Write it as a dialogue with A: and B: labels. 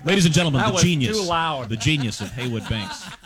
A: Ladies and gentlemen,
B: That
A: the
B: was
A: genius.
B: too loud.
A: The genius of Haywood Banks.